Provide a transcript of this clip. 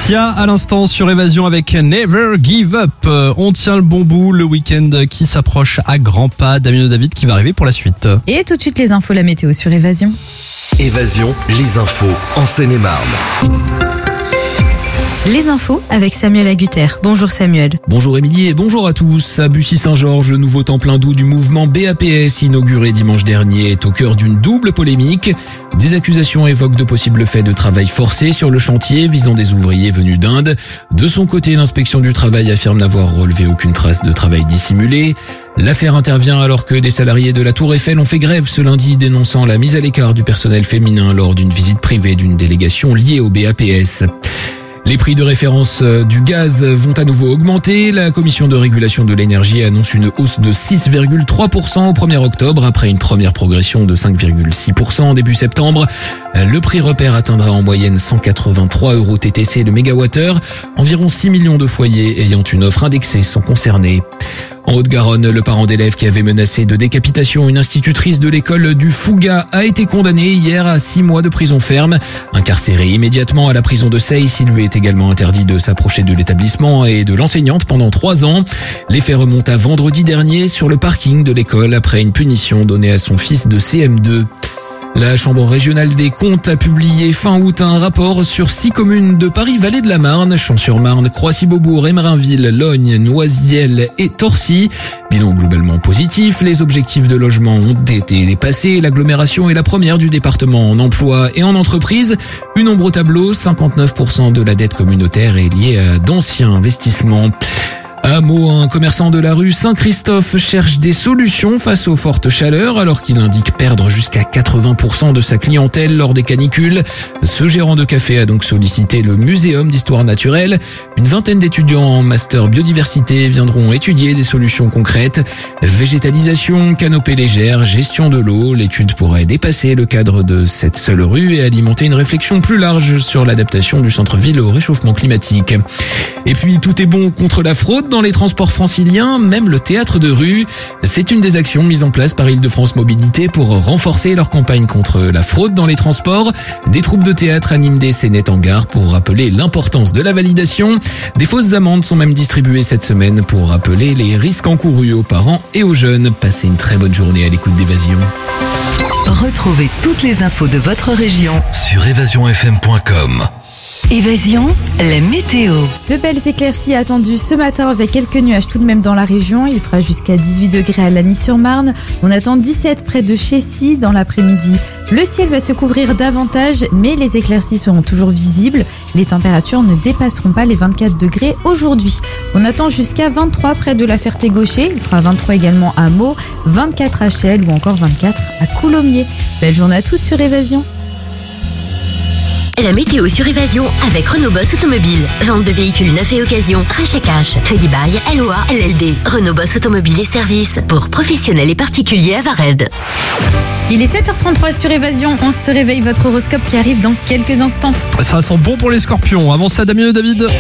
Sia à l'instant sur Évasion avec Never Give Up. On tient le bon bout, le week-end qui s'approche à grands pas. Damien David qui va arriver pour la suite. Et tout de suite les infos, la météo sur Évasion. Évasion, les infos en Seine-et-Marne. Les infos avec Samuel Agutter. Bonjour Samuel. Bonjour Émilie et bonjour à tous. À Bussy-Saint-Georges, le nouveau temps plein doux du mouvement BAPS inauguré dimanche dernier est au cœur d'une double polémique. Des accusations évoquent de possibles faits de travail forcé sur le chantier visant des ouvriers venus d'Inde. De son côté, l'inspection du travail affirme n'avoir relevé aucune trace de travail dissimulé. L'affaire intervient alors que des salariés de la Tour Eiffel ont fait grève ce lundi dénonçant la mise à l'écart du personnel féminin lors d'une visite privée d'une délégation liée au BAPS. Les prix de référence du gaz vont à nouveau augmenter. La Commission de régulation de l'énergie annonce une hausse de 6,3% au 1er octobre après une première progression de 5,6% début septembre. Le prix repère atteindra en moyenne 183 € TTC le mégawattheure. Environ 6 millions de foyers ayant une offre indexée sont concernés. En Haute-Garonne, le parent d'élève qui avait menacé de décapitation une institutrice de l'école du Fougas a été condamné hier à 6 mois de prison ferme. Incarcéré immédiatement à la prison de Seyss, il lui est également interdit de s'approcher de l'établissement et de l'enseignante pendant 3 ans. Les faits remontent à vendredi dernier sur le parking de l'école après une punition donnée à son fils de CM2. La Chambre régionale des comptes a publié fin août un rapport sur 6 communes de Paris-Vallée de la Marne, Champs-sur-Marne, Croissy-Beaubourg, Emerinville, Logne, Noisiel et Torcy. Bilan globalement positif, les objectifs de logement ont été dépassés. L'agglomération est la première du département en emploi et en entreprise. Une ombre au tableau, 59% de la dette communautaire est liée à d'anciens investissements. À Meaux, un commerçant de la rue Saint-Christophe cherche des solutions face aux fortes chaleurs alors qu'il indique perdre jusqu'à 80% de sa clientèle lors des canicules. Ce gérant de café a donc sollicité le Muséum d'histoire naturelle. Une vingtaine d'étudiants en master biodiversité viendront étudier des solutions concrètes. Végétalisation, canopée légère, gestion de l'eau. L'étude pourrait dépasser le cadre de cette seule rue et alimenter une réflexion plus large sur l'adaptation du centre-ville au réchauffement climatique. Et puis tout est bon contre la fraude dans les transports franciliens, même le théâtre de rue. C'est une des actions mises en place par Île-de-France Mobilité pour renforcer leur campagne contre la fraude dans les transports. Des troupes de théâtre animent des scénettes en gare pour rappeler l'importance de la validation. Des fausses amendes sont même distribuées cette semaine pour rappeler les risques encourus aux parents et aux jeunes. Passez une très bonne journée à l'écoute d'Évasion. Retrouvez toutes les infos de votre région Sur évasionfm.com. Évasion, la météo. De belles éclaircies attendues ce matin avec quelques nuages tout de même dans la région. Il fera jusqu'à 18 degrés à Lagny-sur-Marne. On attend 17 près de Chessy dans l'après-midi. Le ciel va se couvrir davantage, mais les éclaircies seront toujours visibles. Les températures ne dépasseront pas les 24 degrés aujourd'hui. On attend jusqu'à 23 près de la Ferté-Gaucher. Il fera 23 également à Meaux, 24 à Chelles ou encore 24 à Coulommiers. Belle journée à tous sur Évasion. La météo sur Évasion avec Renault Boss Automobile. Vente de véhicules neufs et occasion, rachat cash, crédit bail, LOA, LLD. Renault Boss Automobile et services pour professionnels et particuliers à Vared. Il est 7h33 sur Évasion. On se réveille, votre horoscope qui arrive dans quelques instants. Ça sent bon pour les scorpions. Avant ça, Damien David.